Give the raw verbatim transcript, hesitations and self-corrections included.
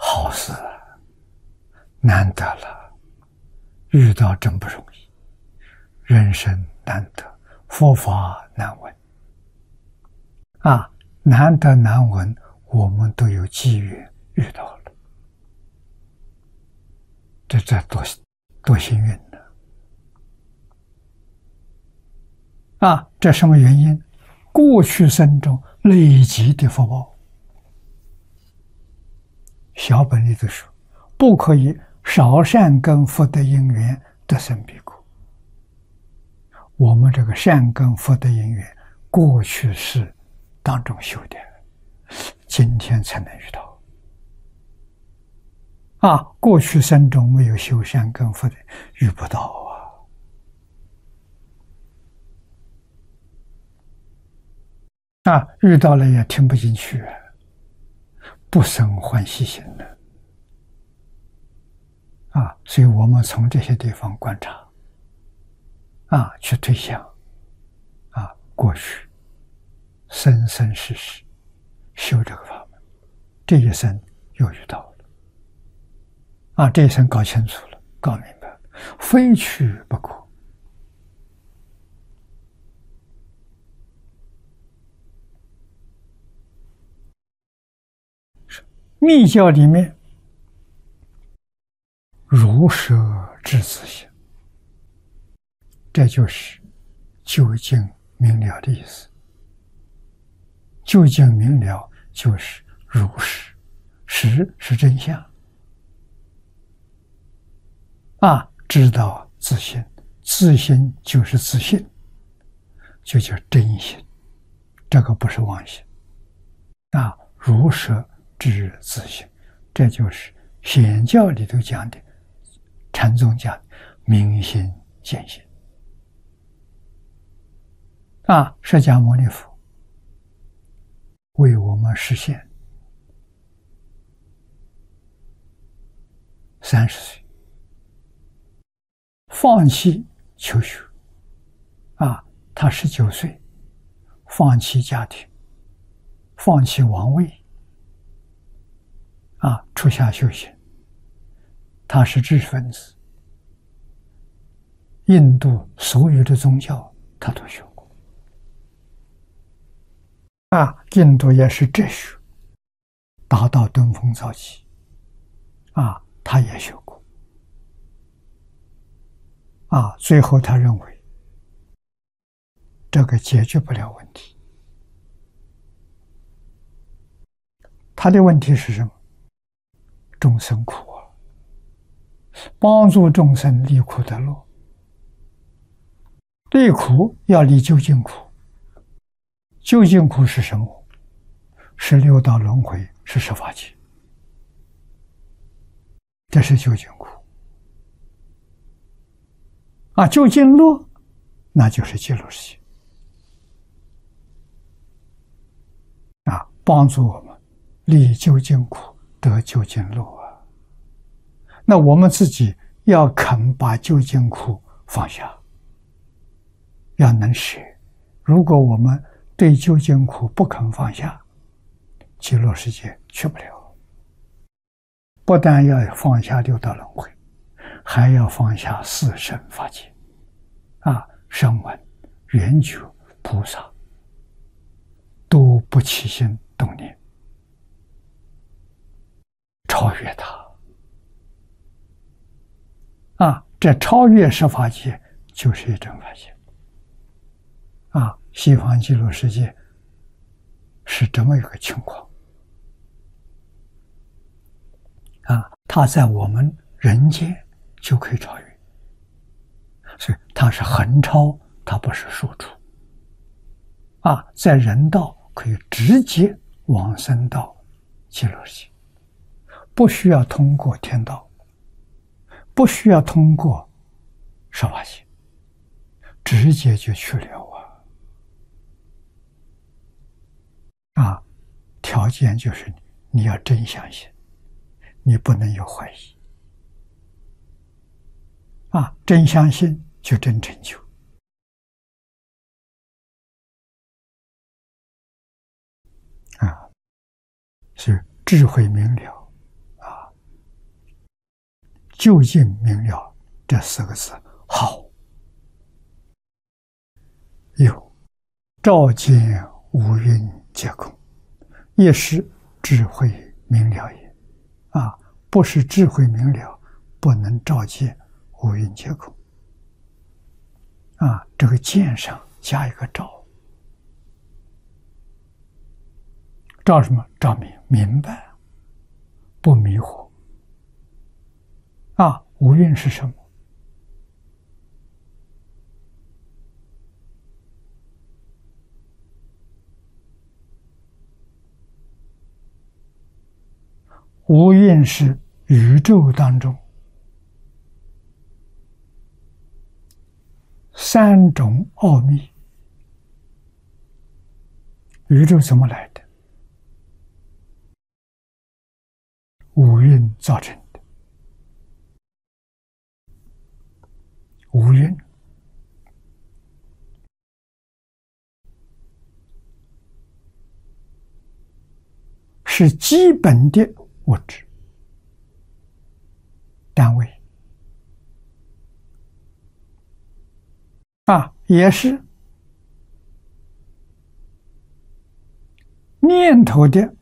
好事啊，难得了，遇到真不容易，人生难得，佛法难闻啊，难得难闻，我们都有机缘遇到了，这这多多幸运呢！啊，这什么原因？过去生中累积的福报。小本里头说，不可以少善根福德因缘得生彼国。我们这个善根福德因缘，过去世当中修的，今天才能遇到。啊，过去生中没有修善根福德，遇不到啊！啊，遇到了也听不进去，不生欢喜心的。啊，所以我们从这些地方观察，啊，去推想，啊，过去生生世世修这个法门，这一生又遇到了，啊，这一生搞清楚了，搞明白了，非去不可。密教里面，如舍至自性，这就是究竟明了的意思。究竟明了就是如实，实是真相啊！知道自性，自性就是自信，就叫真心，这个不是妄心啊！如舍至自性，这就是显教里头讲的，禅宗讲的明心见性啊！释迦牟尼佛为我们实现三十岁放弃求学啊，他十九岁放弃家庭，放弃王位啊，出家修行。他是知识分子，印度所有的宗教他都学过啊，印度也是哲学达到登峰造极啊，他也学过啊，最后他认为这个解决不了问题。他的问题是什么？众生苦啊，帮助众生离苦得乐。离苦要离究竟苦，究竟苦是什么？是六道轮回，是十法界，这是究竟苦啊。究竟乐，那就是极乐世界啊，帮助我们离究竟苦，得究竟乐啊。那我们自己要肯把究竟苦放下，要能舍。如果我们对究竟苦不肯放下，极乐世界去不了。不但要放下六道轮回，还要放下四圣法界啊，声闻、缘觉、菩萨都不起心动念，超越它啊！这超越十法界就是一真法界啊！西方极乐世界是这么一个情况啊，它在我们人间就可以超越，所以它是横超，它不是竖出啊，在人道可以直接往生到极乐世界，不需要通过天道，不需要通过十法界，直接就去了啊！啊，条件就是你你要真相信，你不能有怀疑啊！真相信就真成就啊！是智慧明了啊， 究竟明了这四个字好。有照见五蕴皆空，也是智慧明了也。啊，不是智慧明了，不能照见五蕴皆空。啊，这个见上加一个照，照什么？照明，明白，不迷惑。啊，五蕴是什么？五蕴是宇宙当中三种奥秘。宇宙怎么来的？五蕴造成的。五蕴是基本的物质单位，啊，也是念头的